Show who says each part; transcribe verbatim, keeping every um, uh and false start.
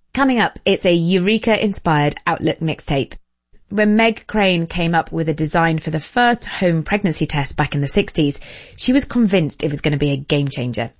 Speaker 1: Coming up, it's a Eureka-inspired Outlook mixtape. When Meg Crane came up with a design for the first home pregnancy test back in the sixties, she was convinced it was going to be a game changer.